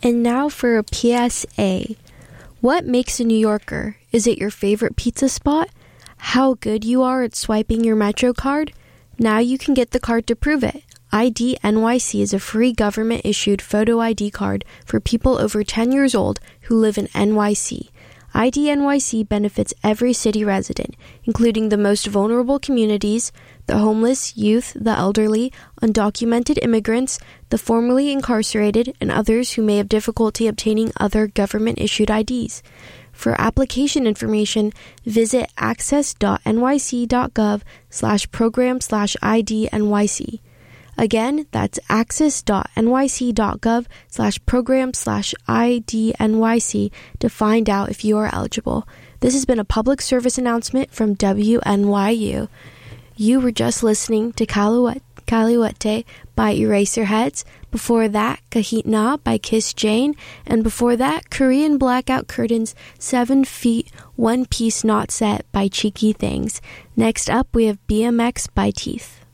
And now for a PSA. What makes a New Yorker? Is it your favorite pizza spot? How good you are at swiping your Metro card? Now you can get the card to prove it. ID NYC is a free government-issued photo ID card for people over 10 years old who live in NYC. ID NYC benefits every city resident, including the most vulnerable communities, the homeless, youth, the elderly, undocumented immigrants, the formerly incarcerated, and others who may have difficulty obtaining other government-issued IDs. For application information, visit access.nyc.gov/program/ID-NYC. Again, that's access.nyc.gov/program/ID-NYC to find out if you are eligible. This has been a public service announcement from WNYU. You were just listening to Kaliwete by Eraserheads. Before that, Kahit Na by Kiss Jane. And before that, Korean Blackout Curtains 7 Feet, One Piece Not Set by Cheeky Things. Next up, we have BMX by Teeth.